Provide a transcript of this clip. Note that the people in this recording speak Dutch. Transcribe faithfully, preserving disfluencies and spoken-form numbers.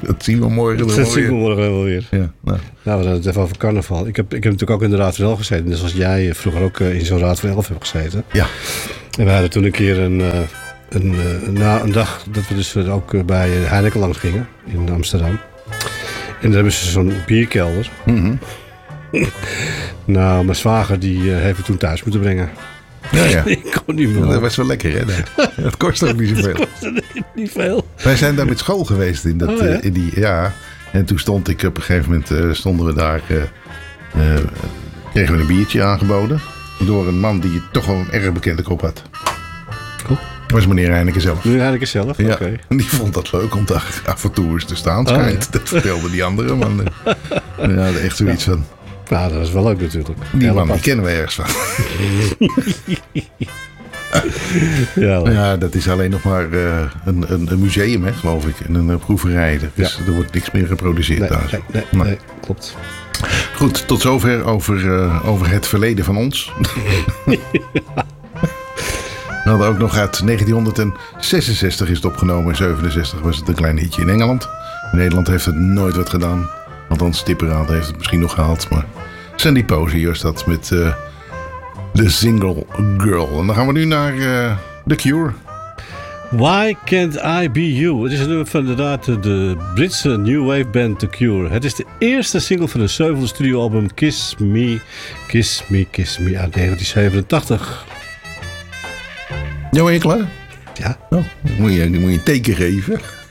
Dat zien we morgen Dat wel zien we weer. morgen wel weer. Ja, nou. Nou, we hadden het even over carnaval. Ik heb, ik heb natuurlijk ook in de Raad van Elf gezeten. Net zoals jij vroeger ook in zo'n Raad van Elf hebt gezeten. Ja. En we hadden toen een keer een, een, een, na een dag dat we dus ook bij Heineken langs gingen in Amsterdam. En daar hebben ze zo'n bierkelder. Mm-hmm. Nou, mijn zwager die uh, heeft het toen thuis moeten brengen. Ja, ja. Ik kon niet meer. Ja, dat was wel lekker, hè? Daar. Dat kost ook niet zoveel. Dat kostte niet veel. Wij zijn daar met school geweest in, dat, Oh, ja? uh, in die... Ja, en toen stond ik op een gegeven moment... Uh, stonden we daar... Uh, uh, kregen we een biertje aangeboden. Door een man die toch wel een erg bekende kop had. Cool. Dat was meneer Heineken zelf. Meneer Heineken zelf? Ja, Okay. en die vond dat leuk om daar af en toe eens te staan. Schijnt. Oh, ja. Dat vertelde die andere. Maar uh, ja, echt zoiets Ja. van... Nou, dat was wel leuk natuurlijk. Die Heel man, die apart. kennen we ergens van. Ja, leuk. Ja, dat is alleen nog maar uh, een, een, een museum, hè, geloof ik. En een uh, proeverij. Dus Ja. er wordt niks meer geproduceerd Nee, daar. nee, nee, Maar- nee, klopt. Goed, tot zover over, uh, over het verleden van ons. We hadden ook nog uit negentienhonderdzesenzestig is het opgenomen. In zevenenzestig was het een klein hitje in Engeland. In Nederland heeft het nooit wat gedaan. Althans, Tipperaad heeft het misschien nog gehaald. Maar Sandy Posey was dat met uh, The Single Girl. En dan gaan we nu naar uh, The Cure. Why Can't I Be You? Het is een nummer van inderdaad de Britse new wave band The Cure. Het is de eerste single van hun zevende studioalbum Kiss Me, Kiss Me, Kiss Me uit negentien zevenentachtig. Jo, ben je klaar? Ja. Oh, moet je, moet je een teken geven.